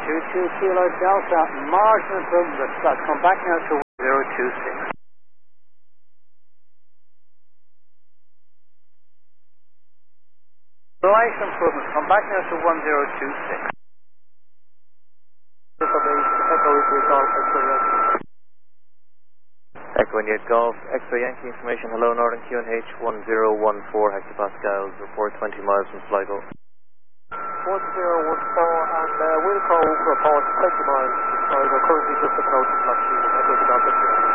22 Kilo Delta, marginal improvement. Let's come back now to 1026. Slight improvement. Come back now to 1026. Echo India Golf, X-ray Yankee information, hello Northern QNH 1014 hectopascals, report 20 miles from Sligo. 1014 and Wilco report 20 miles from Sligo, currently just approaching Lough Sheehan, Echo the Golf.